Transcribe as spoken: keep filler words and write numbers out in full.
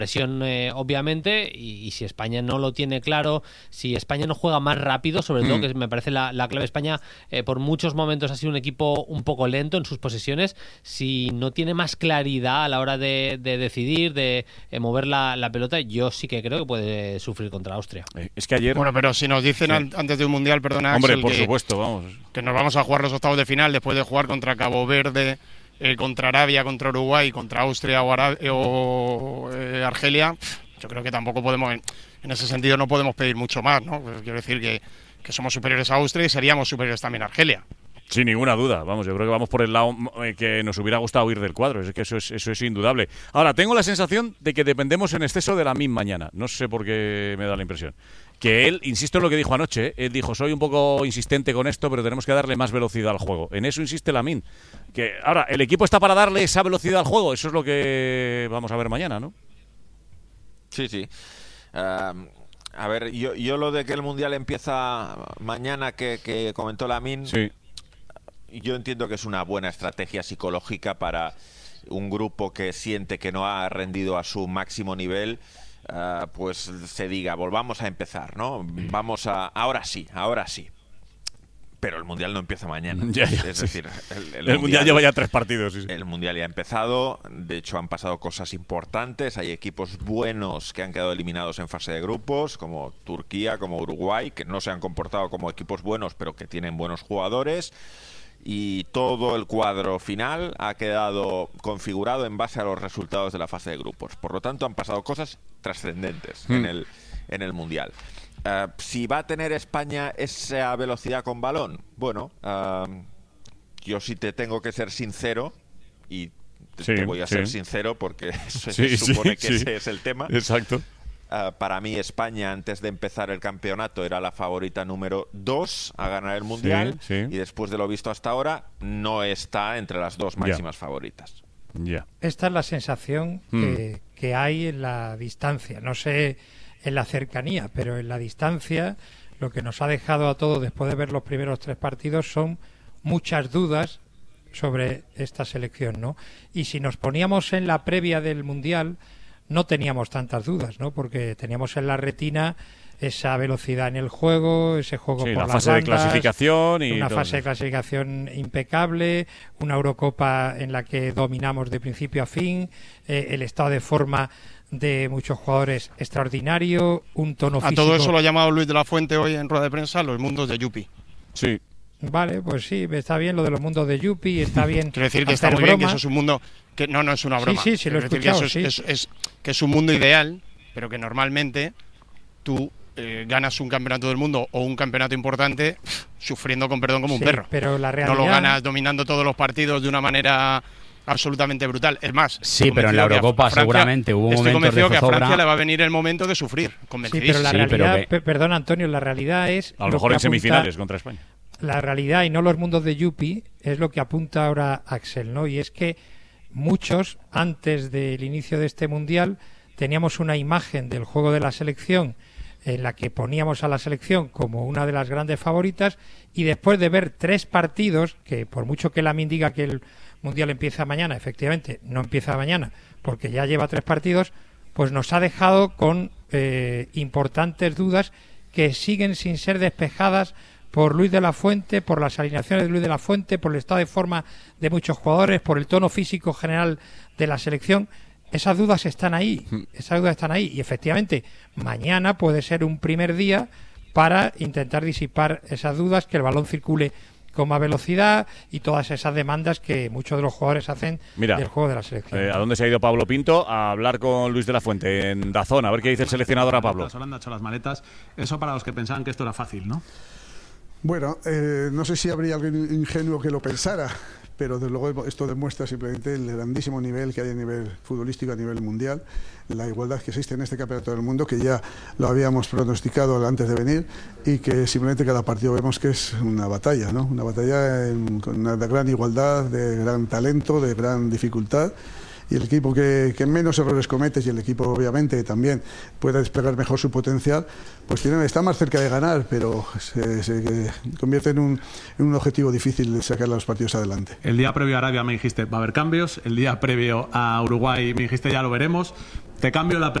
presión, eh, obviamente, y, y si España no lo tiene claro, si España no juega más rápido, sobre mm. todo, que me parece la, la clave. España eh, por muchos momentos ha sido un equipo un poco lento en sus posesiones. Si no tiene más claridad a la hora de, de decidir, de eh, mover la, la pelota, yo sí que creo que puede sufrir contra Austria. Eh, es que ayer... Bueno, pero si nos dicen sí. an- antes de un Mundial, perdona, Hombre, Axel, por que, supuesto, vamos. que nos vamos a jugar los octavos de final después de jugar contra Cabo Verde, eh, contra Arabia, contra Uruguay, contra Austria o, Ara- o eh, Argelia... Yo creo que tampoco podemos, en ese sentido no podemos pedir mucho más, ¿no? Pues quiero decir que, que somos superiores a Austria y seríamos superiores también a Argelia. Sin ninguna duda, vamos, yo creo que vamos por el lado que nos hubiera gustado ir del cuadro, es que eso es, eso es indudable. Ahora, tengo la sensación de que dependemos en exceso de Lamine mañana, no sé por qué me da la impresión. Que él, insisto en lo que dijo anoche, ¿eh? Él dijo, soy un poco insistente con esto, pero tenemos que darle más velocidad al juego. En eso insiste Lamine. Que ahora, el equipo está para darle esa velocidad al juego, eso es lo que vamos a ver mañana, ¿no? Sí, sí. Uh, a ver, yo, yo lo de que el Mundial empieza mañana, que, que comentó Lamine, sí. Yo entiendo que es una buena estrategia psicológica para un grupo que siente que no ha rendido a su máximo nivel, uh, pues se diga, volvamos a empezar, ¿no? Vamos a... Ahora sí, ahora sí. Pero el Mundial no empieza mañana. Ya, ya, es sí. decir, el, el, el mundial, mundial lleva ya tres partidos. Sí, sí. El Mundial ya ha empezado. De hecho, han pasado cosas importantes. Hay equipos buenos que han quedado eliminados en fase de grupos, como Turquía, como Uruguay, que no se han comportado como equipos buenos, pero que tienen buenos jugadores. Y todo el cuadro final ha quedado configurado en base a los resultados de la fase de grupos. Por lo tanto, han pasado cosas trascendentes mm. en el, en el Mundial. Uh, si va a tener España esa velocidad con balón, bueno, uh, yo sí te tengo que ser sincero y te, sí, te voy a sí. ser sincero porque eso sí, se supone sí, que sí. ese es el tema. Exacto. Uh, para mí España antes de empezar el campeonato era la favorita número dos a ganar el Mundial sí, sí. y después de lo visto hasta ahora no está entre las dos máximas yeah. favoritas. Yeah. Esta es la sensación mm. que, que hay en la distancia. No sé en la cercanía, pero en la distancia lo que nos ha dejado a todos después de ver los primeros tres partidos son muchas dudas sobre esta selección, ¿no? Y si nos poníamos en la previa del Mundial no teníamos tantas dudas, ¿no? Porque teníamos en la retina esa velocidad en el juego, ese juego sí, por la las fase bandas, de clasificación y una todo. fase de clasificación impecable, una Eurocopa en la que dominamos de principio a fin, eh, el estado de forma de muchos jugadores extraordinario, un tono a físico... todo eso lo ha llamado Luis de la Fuente hoy en rueda de prensa los mundos de Yupi. Sí. Vale, pues sí, está bien lo de los mundos de Yupi, está bien. Quiero decir que está muy broma. bien, que eso es un mundo que no, no es una broma. Sí, sí, sí, lo he escuchado, que eso sí. es, es, es, que es un mundo ideal, pero que normalmente tú eh, ganas un campeonato del mundo o un campeonato importante pff, sufriendo con perdón como sí, un perro. Pero la realidad... No lo ganas dominando todos los partidos de una manera absolutamente brutal. Es más, sí, pero en la Eurocopa Francia, seguramente hubo estoy momentos convencido de que a zozobra. Francia le va a venir el momento de sufrir. Sí, pero la sí, realidad, pero que... perdón Antonio, la realidad es... A lo mejor en semifinales contra España. La realidad, y no los mundos de Yupi, es lo que apunta ahora Axel, ¿no? Y es que muchos, antes del inicio de este Mundial, teníamos una imagen del juego de la selección en la que poníamos a la selección como una de las grandes favoritas, y después de ver tres partidos, que por mucho que Lamine diga que el Mundial empieza mañana, efectivamente no empieza mañana, porque ya lleva tres partidos, pues nos ha dejado con eh, importantes dudas que siguen sin ser despejadas por Luis de la Fuente, por las alineaciones de Luis de la Fuente, por el estado de forma de muchos jugadores, por el tono físico general de la selección. Esas dudas están ahí, esas dudas están ahí, y efectivamente mañana puede ser un primer día para intentar disipar esas dudas, que el balón circule con más velocidad y todas esas demandas que muchos de los jugadores hacen Mira, del juego de la selección. Eh, ¿A dónde se ha ido Pablo Pinto? A hablar con Luis de la Fuente en Dazón, a ver qué dice el seleccionador a Pablo. Holanda ha hecho las maletas, eso para los que pensaban que esto era fácil, ¿no? Bueno, eh, no sé si habría alguien ingenuo que lo pensara, pero desde luego esto demuestra simplemente el grandísimo nivel que hay a nivel futbolístico, a nivel mundial, la igualdad que existe en este campeonato del mundo, que ya lo habíamos pronosticado antes de venir, y que simplemente cada partido vemos que es una batalla, ¿no? Una batalla en, con una gran igualdad, de gran talento, de gran dificultad, y el equipo que, que menos errores cometes y el equipo obviamente también pueda desplegar mejor su potencial, pues tiene, está más cerca de ganar, pero se, se convierte en un, en un objetivo difícil de sacar los partidos adelante. El día previo a Arabia me dijiste va a haber cambios, el día previo a Uruguay me dijiste ya lo veremos. Te cambio la